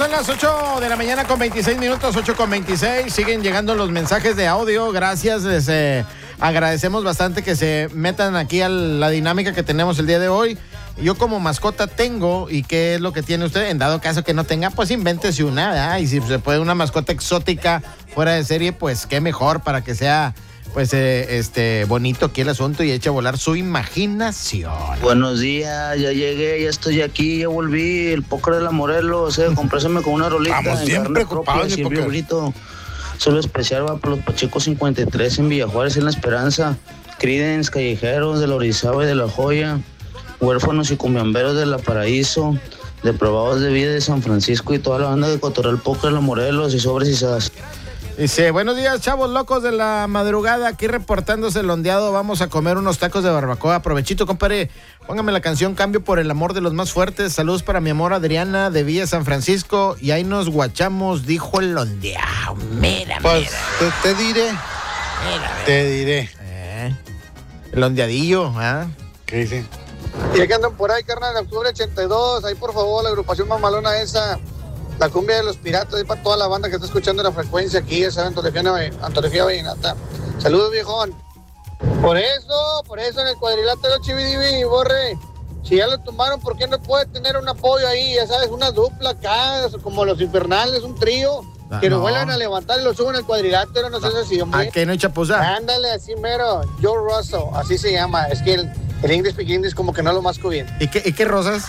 Son las 8 de la mañana con 26 minutos, 8:26. Siguen llegando los mensajes de audio. Gracias, les agradecemos bastante que se metan aquí a la dinámica que tenemos el día de hoy. Yo como mascota tengo, ¿y qué es lo que tiene usted? En dado caso que no tenga, pues invéntese una, ¿verdad? Y si se puede una mascota exótica fuera de serie, pues qué mejor para que sea pues bonito aquí el asunto y eche a volar su imaginación. Buenos días, ya llegué, ya estoy aquí, ya volví, el póker de la Morelos, compréseme con una rolita. Estamos siempre ocupados en el póker. Solo especial va para los Pacheco 53 en Villa Juárez, en La Esperanza, Creedence, Callejeros de la Orizaba y de La Joya, Huérfanos y Cumbiamberos de La Paraíso, Deprobados de Vida de San Francisco y toda la banda de Cotorreo Póker de la Morelos y Sobres y Sas. Dice, buenos días, chavos locos de la madrugada, aquí reportándose el ondeado, vamos a comer unos tacos de barbacoa. Provechito, compadre, póngame la canción Cambio por el amor de los más fuertes. Saludos para mi amor Adriana de Villa San Francisco, y ahí nos guachamos, dijo el ondeado. Mira, pues, mira. Te diré. Mira. Te diré. El ondeadillo, ¿ah? ¿Qué dice? Y que andan por ahí, carnal, de octubre 82, ahí por favor, la agrupación mamalona esa, la cumbia de los piratas, ahí para toda la banda que está escuchando la frecuencia aquí, esa antología vallenata. Saludos, viejón. Por eso en el cuadrilátero Chividivi, Borre, si ya lo tomaron, ¿por qué no puede tener un apoyo ahí? Ya sabes, una dupla acá, como los infernales, un trío, que lo vuelvan a levantar y lo suban al cuadrilátero, no sé si, hombre. ¿A qué no hay chapuza? Ándale, así mero, Joe Russell, así se llama, es que el English Speaking English como que no lo masco bien. ¿Y qué rosas?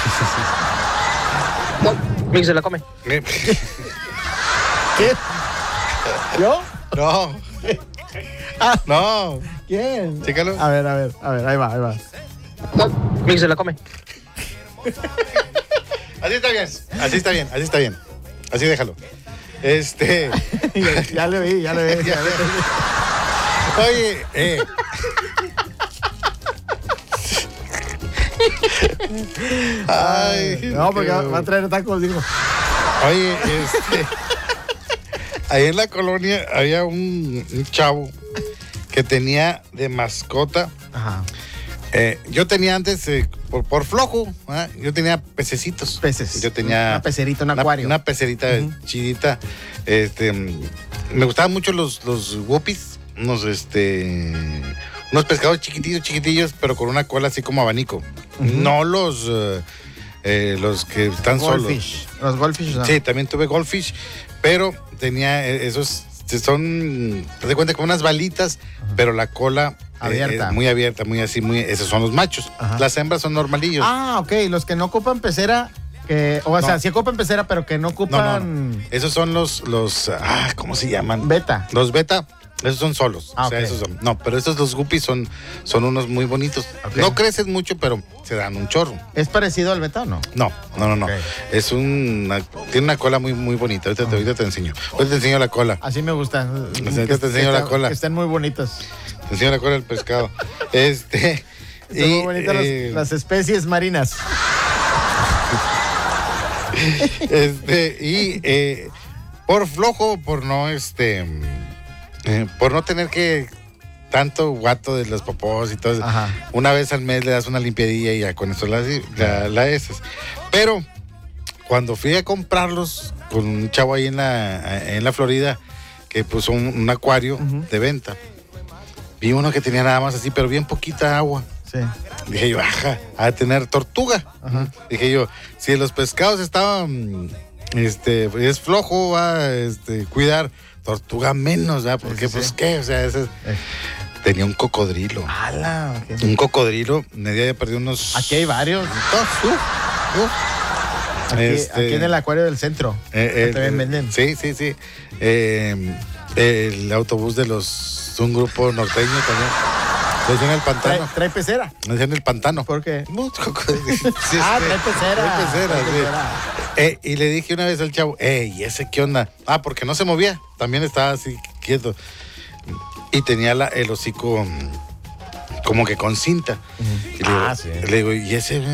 Mix se la come. ¿Qué? ¿Yo? No. No. ¿Quién? Chécalo. A ver, ahí va. Mix se la come. Así está bien. Así déjalo. ya le vi. Oye, Ay, no, porque va a traer tacos, digo. Oye, ahí en la colonia había un chavo que tenía de mascota. Ajá. Yo tenía antes, por flojo, yo tenía pececitos. Peces. Yo tenía una pecerita, un acuario. Una pecerita chidita. Me gustaban mucho los guppies, unos pescados chiquitillos, pero con una cola así como abanico. No los que están goldfish. solos. Los goldfish, ¿no? Sí, también tuve goldfish, pero tenía esos, te das cuenta, como unas balitas, pero la cola abierta. Muy abierta, muy así, esos son los machos. Ajá. Las hembras son normalillos. Ah, ok, los que no ocupan pecera, sí ocupan pecera, pero que no ocupan... No. Esos son los ¿cómo se llaman? Beta. Los beta. Esos son solos. Ah, o sea, okay. esos son. No, pero estos los guppies son unos muy bonitos. Okay. No crecen mucho, pero se dan un chorro. ¿Es parecido al beta o no? No. Okay. Tiene una cola muy, muy bonita. Ahorita te enseño. Ahorita te enseño la cola. Así me gusta. Ahorita te enseño la cola. Que estén muy bonitas. Te enseño la cola del pescado. Están muy bonitas las especies marinas. Por flojo, por no tener que tanto guato de los popós y todo eso. Ajá. Una vez al mes le das una limpiadilla y ya con eso la haces. Pero cuando fui a comprarlos con un chavo ahí en la Florida que puso un acuario de venta, vi uno que tenía nada más así, pero bien poquita agua. Sí. Dije yo, a de tener tortuga. Ajá. Dije yo, si los pescados estaban, es flojo, cuidar, tortuga menos, ¿verdad? Porque, sí. pues, ¿qué? O sea, tenía un cocodrilo. ¡Hala! Okay. Un cocodrilo, media ya perdió unos... Aquí hay varios. Aquí en el acuario del centro. También venden. Sí. El autobús de un grupo norteño también. Le decían el pantano. ¿Trae pecera? Le decían el pantano. ¿Por qué? Sí, trae pecera. Sí. Y le dije una vez al chavo, ¿y ese qué onda? Porque no se movía. También estaba así quieto. Y tenía el hocico como que con cinta. Y le digo, ¿y ese